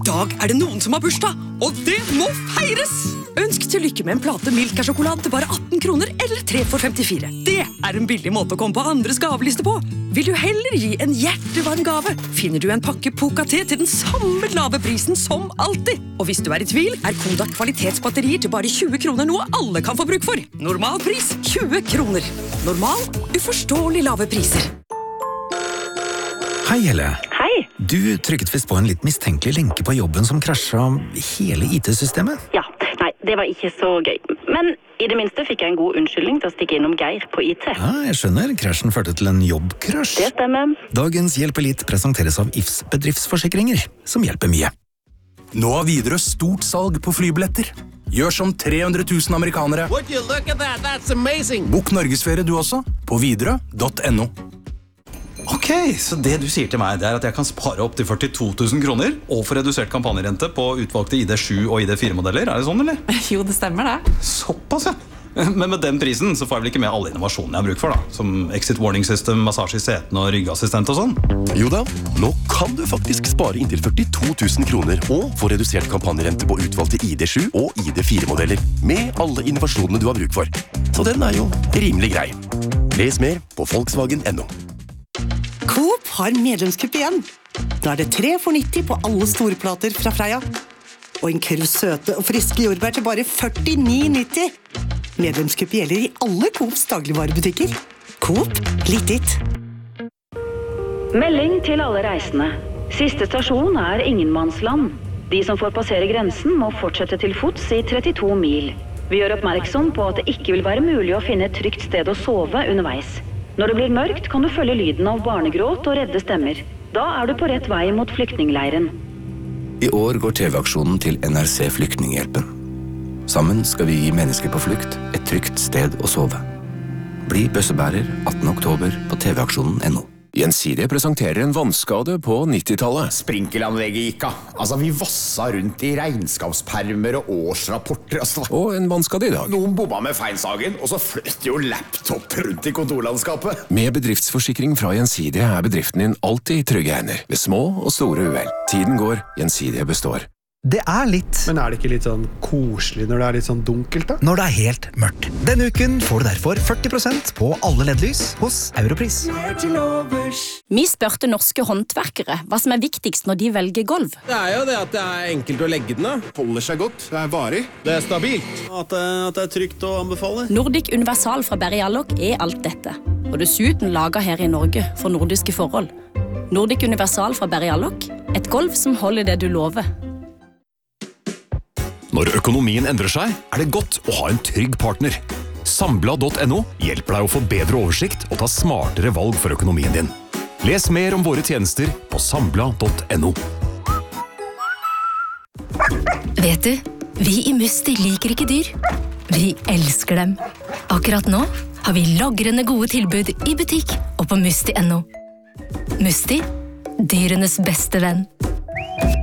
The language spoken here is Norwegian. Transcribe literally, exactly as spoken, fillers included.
dag er det noen som har bursdag, og det må feires! Ønsk til lykke med en plate Milka-sjokolade til bare atten kroner, eller tre for femtifire. Det er en billig måte å komme på andres gaveliste på. Vil du heller gi en hjertevarm gave, finner du en pakke Poca-te til den samme lave prisen som alltid. Og hvis du er i tvil, er Kodak kvalitetsbatterier til bare tjue kroner noe alle kan få bruk for. Normal pris tjue kroner. Normal, uforståelig lave priser. Hei, Helle. Hei. Du trykket vist på en litt mistenkelig lenke på jobben som krasjet hele I T-systemet. Ja, nei, det var ikke så gøy. Men i det minste fikk jeg en god unnskyldning til å stikke innom Geir på I T. Ja, jeg skjønner. Krasjen førte til en jobbkrasj. Det stemmer. Dagens Hjelp Elite presenteres av I F S bedriftsforsikringer, som hjelper mye. Nå har Widerøe stort salg på flybilletter. Gjør som tre hundre tusen amerikanere. Would you look at that? That's amazing. Bok Norgesferie du også, på widerøe punktum no. Ok, så det du sier til meg, det er at jeg kan spare opp til førtito tusen kroner og få redusert kampanjerente på utvalgte I D sju og I D fire modeller. Er det sånn, eller? Jo, det stemmer det. Såpass, ja. Men med den prisen så får jeg vel ikke med alle innovasjonene jeg har bruk for, da. Som exit warning system, massasje I setene og ryggassistent og sånn. Jo da, nå kan du faktisk spare inntil førtito tusen kroner og få redusert kampanjerente på utvalgte I D sju og I D fire modeller med alle innovasjonene du har bruk for. Så den er jo rimelig grei. Les mer på Volkswagen punktum no. Coop har medlemskupp igjen. Da er det tre for nitti på alle storplater fra Freia. Og en kurv søte og friske jordbær til bare førtini nitti. Medlemskupp gjelder I alle Coops dagligvarebutikker. Coop, litt ditt. Melding til alle reisende. Siste stasjon er Ingenmannsland. De som får passere grensen må fortsette til fots I trettito mil. Vi gjør oppmerksom på at det ikke vil være mulig å finne et trygt sted å sove underveis. Når det blir mørkt, kan du følge lyden av barnegråt og redde stemmer. Da er du på rett vei mot flyktningleiren. I år går T V-aksjonen til N R C Flyktninghjelpen. Sammen skal vi gi mennesker på flukt et trygt sted å sove. Bli bøssebærer attende oktober på T V-aksjonen punktum no. Gjensidige presenterer en vannskade på nittitallet. Sprinkelanlegget gikk av. Altså, vi vassa rundt I regnskapspermer og årsrapporter. Altså. Og en vannskade I dag. Noen bomma med feilsagen, og så fløt jo laptop rundt I kontorlandskapet. Med bedriftsforsikring fra Gjensidige er bedriften din alltid I trygge hender, ved små og store uhell. Tiden går, Gjensidige består. Det er litt. Men er det ikke litt sånn koselig når det er litt sånn dunkelt da? Når det er helt mørkt. Denne uken får du derfor førti prosent på alle L E D-lys hos Europris. Vi spørte norske håndverkere hva som er viktigst når de velger gulv. Det er jo det at det er enkelt å legge den da. Holder seg godt, det er varig. Det er stabilt. At det, at det er trygt å anbefale. Nordic Universal fra Berry Allok er alt dette. Og dessuten laget her I Norge for nordiske forhold. Nordic Universal fra Berry Allok, et gulv som holder det du lover. Når økonomien endrer seg, er det godt å ha en trygg partner. Sambla punktum no hjelper deg å få bedre oversikt og ta smartere valg for økonomien din. Les mer om våre tjenester på Sambla punktum no. Vet du, vi I Musti liker ikke dyr. Vi elsker dem. Akkurat nå har vi logrende gode tilbud I butikk og på Musti punktum no. Musti, dyrenes beste venn.